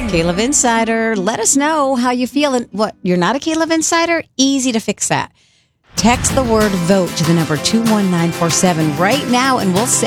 Caleb Insider, let us know how you feel. And what, you're not a Caleb Insider? Easy to fix that. Text the word vote to the number 21947 right now, and we'll send